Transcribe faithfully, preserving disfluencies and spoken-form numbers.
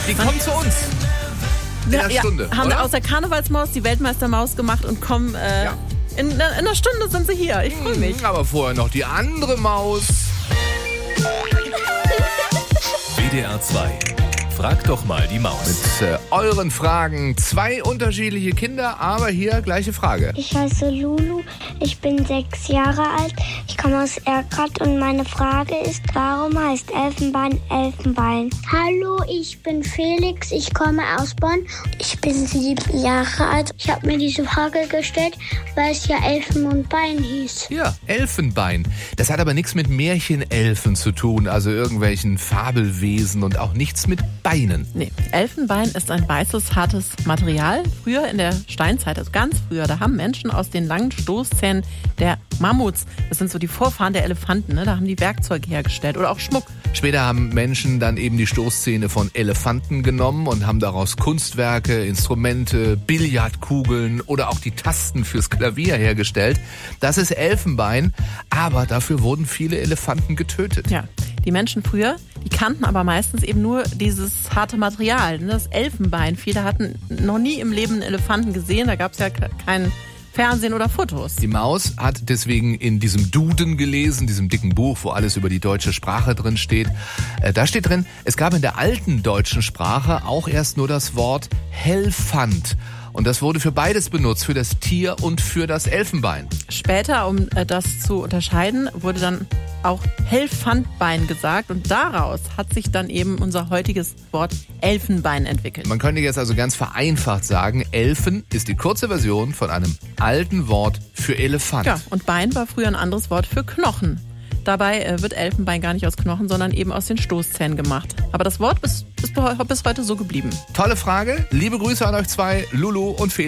Die kommen zu uns. In ja, einer Stunde, ja, haben oder? aus der Karnevalsmaus die Weltmeistermaus gemacht und kommen, äh, Ja. in, in einer Stunde sind sie hier. Ich freue mich. Aber vorher noch die andere Maus. W D R zwei. Frag doch mal die Maus. Mit äh, euren Fragen. Zwei unterschiedliche Kinder, aber hier gleiche Frage. Ich heiße Lulu, ich bin sechs Jahre alt, ich komme aus Erkrath und meine Frage ist, warum heißt Elfenbein Elfenbein? Hallo, ich bin Felix, ich komme aus Bonn, ich bin sieben Jahre alt. Ich habe mir diese Frage gestellt, weil es ja Elfen und Bein hieß. Ja, Elfenbein. Das hat aber nichts mit Märchenelfen zu tun, also irgendwelchen Fabelwesen und auch nichts mit Beinen. Nee, Elfenbein ist ein weißes, hartes Material. Früher in der Steinzeit, also ganz früher, da haben Menschen aus den langen Stoßzähnen der Mammuts, das sind so die Vorfahren der Elefanten, ne, da haben die Werkzeuge hergestellt oder auch Schmuck. Später haben Menschen dann eben die Stoßzähne von Elefanten genommen und haben daraus Kunstwerke, Instrumente, Billardkugeln oder auch die Tasten fürs Klavier hergestellt. Das ist Elfenbein, aber dafür wurden viele Elefanten getötet. Ja, die Menschen früher, die kannten aber meistens eben nur dieses harte Material, ne, das Elfenbein. Viele hatten noch nie im Leben einen Elefanten gesehen, da gab es ja kein Fernsehen oder Fotos. Die Maus hat deswegen in diesem Duden gelesen, diesem dicken Buch, wo alles über die deutsche Sprache drin steht. Äh, da steht drin, es gab in der alten deutschen Sprache auch erst nur das Wort Helfand. Und das wurde für beides benutzt, für das Tier und für das Elfenbein. Später, um äh, das zu unterscheiden, wurde dann auch Helfandbein gesagt und daraus hat sich dann eben unser heutiges Wort Elfenbein entwickelt. Man könnte jetzt also ganz vereinfacht sagen, Elfen ist die kurze Version von einem alten Wort für Elefant. Ja, und Bein war früher ein anderes Wort für Knochen. Dabei äh, wird Elfenbein gar nicht aus Knochen, sondern eben aus den Stoßzähnen gemacht. Aber das Wort ist, ist bis heute so geblieben. Tolle Frage. Liebe Grüße an euch zwei, Lulu und Felix.